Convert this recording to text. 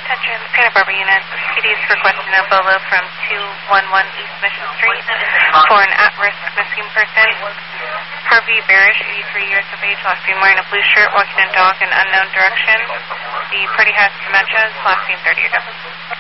Attention, Santa Barbara units. PD's requesting a bolo from 211 East Mission Street for an at-risk missing person. Harvey Barish, 83 years of age, last name wearing a blue shirt, walking a dog in unknown direction. The party has dementia, last name 30 ago.